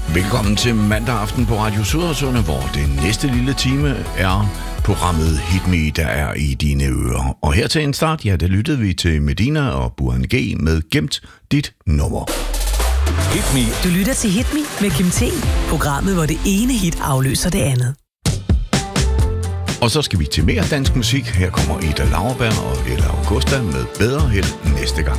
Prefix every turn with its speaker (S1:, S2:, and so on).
S1: Velkommen til mandag aften på Radio Sødersund, hvor den næste lille time er programmet Hit Me, der er i dine ører. Og her til en start, der lyttede vi til Medina og Burhan G med Gemt dit nummer.
S2: Hit Me.
S3: Du lytter til Hit Me med Kim T, programmet, hvor det ene hit afløser det andet.
S1: Og så skal vi til mere dansk musik. Her kommer Ida Lauerberg og Ella Augusta med Bedre Held næste gang.